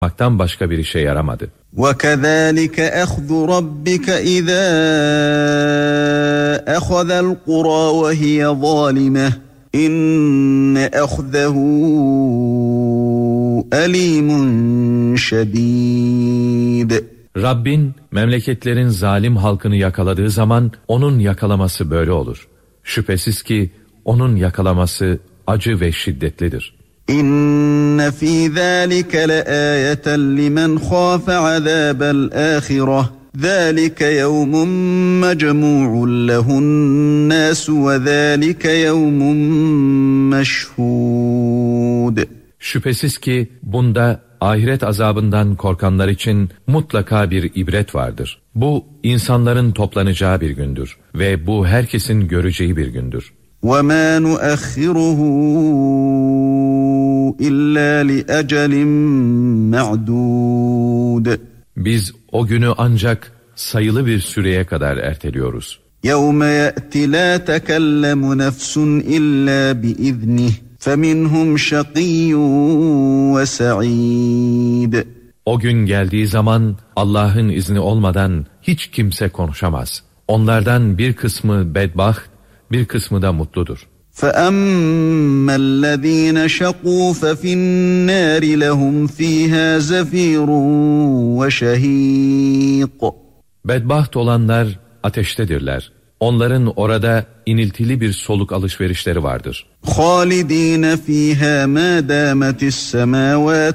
yapmaktan başka bir işe yaramadı. وَكَذَٰلِكَ أَخْذُ رَبِّكَ إِذَا أَخَذَ الْقُرَى وَهِيَ ظَالِمَةٌ إِنَّ أَخْذَهُ أَلِيمٌ شَدِيدٌ. Rabbin memleketlerin zalim halkını yakaladığı zaman onun yakalaması böyle olur. Şüphesiz ki onun yakalaması acı ve şiddetlidir. İnne fî zâlike leâyeten limen khâfe azâbel âhireh. Zâlike yevmun mecmû'un lehu'n-nâsu ve zâlike yevmun meşhûd. Şüphesiz ki bunda ahiret azabından korkanlar için mutlaka bir ibret vardır. Bu insanların toplanacağı bir gündür ve bu herkesin göreceği bir gündür. وَمَا نُؤَخِّرُهُ إِلَّا لِأَجَلٍ مَعْدُودٍ. Biz o günü ancak sayılı bir süreye kadar erteliyoruz. يَوْمَ يَأْتِ لَا تَكَلَّمُ نَفْسٌ إِلَّا بِإِذْنِهِ فَمِنْهُمْ شَقِيٌّ وَسَعِيدٌ. O gün geldiği zaman Allah'ın izni olmadan hiç kimse konuşamaz. Onlardan bir kısmı bedbaht, bir kısmı da mutludur. فَأَمَّا الَّذ۪ينَ شَقُوا فَفِي النَّارِ لَهُمْ ف۪يهَا زَف۪يرٌ وَشَه۪يقٌ. Bedbaht olanlar ateştedirler. Onların orada iniltili bir soluk alışverişleri vardır. خَالِد۪ينَ ف۪يهَا مَا دَامَتِ السَّمَاوَاتِ